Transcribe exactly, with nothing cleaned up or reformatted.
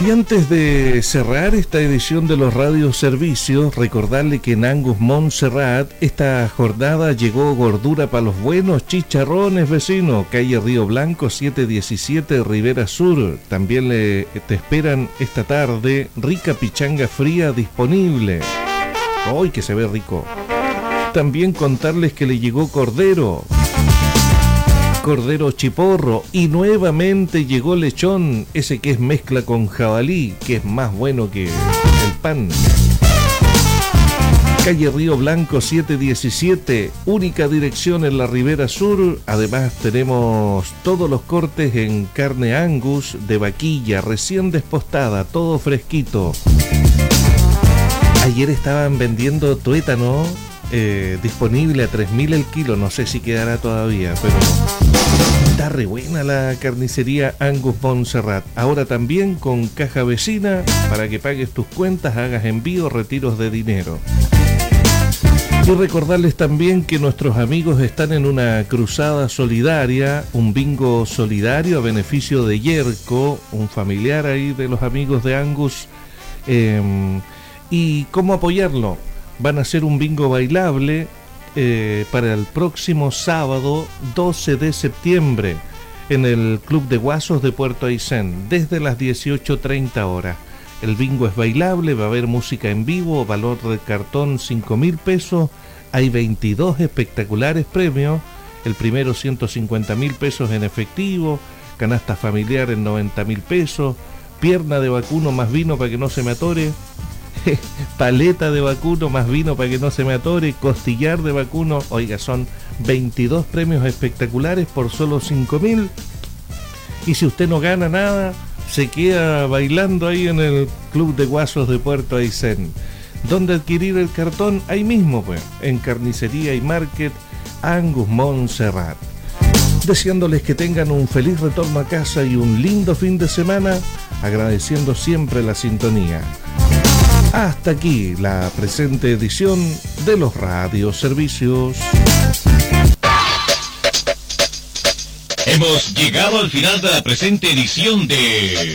Y antes de cerrar esta edición de los radioservicios, recordarle que en Angus Montserrat esta jornada llegó gordura para los buenos chicharrones, vecino. Calle Río Blanco siete diecisiete, Rivera Sur. También le, te esperan esta tarde rica pichanga fría disponible. ¡Ay, que se ve rico! También contarles que le llegó cordero. Cordero chiporro, y nuevamente llegó lechón, ese que es mezcla con jabalí, que es más bueno que el pan. Calle Río Blanco siete diecisiete, única dirección en la Ribera Sur. Además tenemos todos los cortes en carne Angus de vaquilla, recién despostada, todo fresquito. Ayer estaban vendiendo tuétano eh, disponible a tres mil el kilo, no sé si quedará todavía, pero está re buena la carnicería Angus Montserrat. Ahora también con caja vecina para que pagues tus cuentas, hagas envíos, retiros de dinero. Y recordarles también que nuestros amigos están en una cruzada solidaria, un bingo solidario a beneficio de Yerko, un familiar ahí de los amigos de Angus. Eh, ¿Y cómo apoyarlo? Van a hacer un bingo bailable eh, para el próximo sábado doce de septiembre en el Club de Guasos de Puerto Aysén, desde las dieciocho treinta horas. El bingo es bailable, va a haber música en vivo, valor de cartón cinco mil pesos, hay veintidós espectaculares premios, el primero ciento cincuenta mil pesos en efectivo, canasta familiar en noventa mil pesos, pierna de vacuno más vino para que no se me atore, paleta de vacuno más vino para que no se me atore, costillar de vacuno. Oiga, son veintidós premios espectaculares por solo cinco mil, y si usted no gana nada, se queda bailando ahí en el Club de Guasos de Puerto Aysén. ¿Dónde adquirir el cartón? Ahí mismo, pues, en Carnicería y Market Angus Montserrat. Deseándoles que tengan un feliz retorno a casa y un lindo fin de semana, agradeciendo siempre la sintonía. Hasta aquí la presente edición de los radioservicios. Hemos llegado al final de la presente edición de